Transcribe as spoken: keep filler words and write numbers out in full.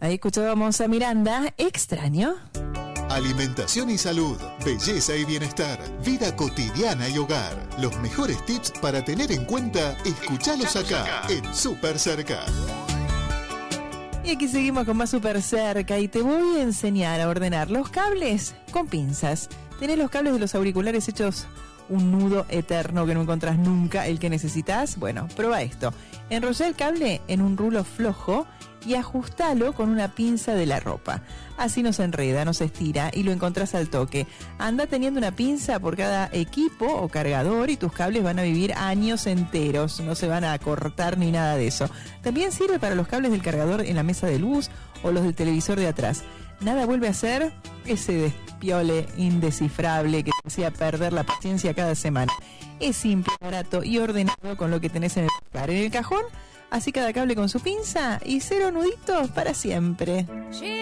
Ahí escuchábamos a Miranda, Extraño. Alimentación y salud, belleza y bienestar, vida cotidiana y hogar. Los mejores tips para tener en cuenta, escuchalos acá, en Super Cerca. Y aquí seguimos con más Super Cerca y te voy a enseñar a ordenar los cables con pinzas. Tenés los cables de los auriculares hechos un nudo eterno que no encontrás nunca el que necesitas. Bueno, prueba esto. Enrolla el cable en un rulo flojo y ajustalo con una pinza de la ropa. Así no se enreda, no se estira y lo encontrás al toque. Anda teniendo una pinza por cada equipo o cargador y tus cables van a vivir años enteros. No se van a cortar ni nada de eso. También sirve para los cables del cargador en la mesa de luz o los del televisor de atrás. Nada vuelve a ser ese despiole indescifrable que te hacía perder la paciencia cada semana. Es simple, barato y ordenado con lo que tenés en el lugar. En el cajón, así cada cable con su pinza y cero nuditos para siempre.